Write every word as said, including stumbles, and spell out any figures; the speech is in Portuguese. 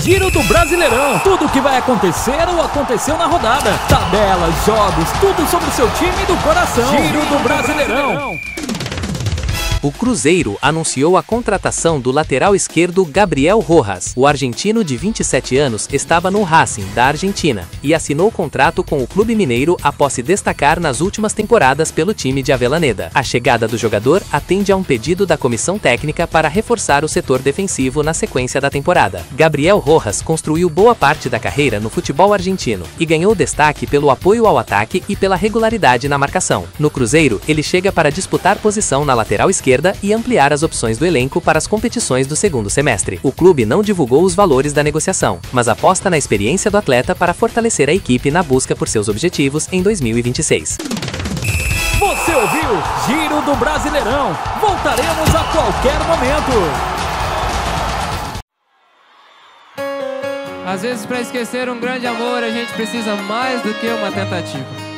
Giro do Brasileirão. Tudo o que vai acontecer ou aconteceu na rodada. Tabelas, jogos, tudo sobre o seu time do coração. Giro do Brasileirão. O Cruzeiro anunciou a contratação do lateral esquerdo Gabriel Rojas. O argentino de vinte e sete anos estava no Racing, da Argentina, e assinou contrato com o clube mineiro após se destacar nas últimas temporadas pelo time de Avellaneda. A chegada do jogador atende a um pedido da comissão técnica para reforçar o setor defensivo na sequência da temporada. Gabriel Rojas construiu boa parte da carreira no futebol argentino e ganhou destaque pelo apoio ao ataque e pela regularidade na marcação. No Cruzeiro, ele chega para disputar posição na lateral esquerda e ampliar as opções do elenco para as competições do segundo semestre. O clube não divulgou os valores da negociação, mas aposta na experiência do atleta para fortalecer a equipe na busca por seus objetivos em dois mil e vinte e seis. Você ouviu Giro do Brasileirão. Voltaremos a qualquer momento. Às vezes, para esquecer um grande amor, a gente precisa mais do que uma tentativa.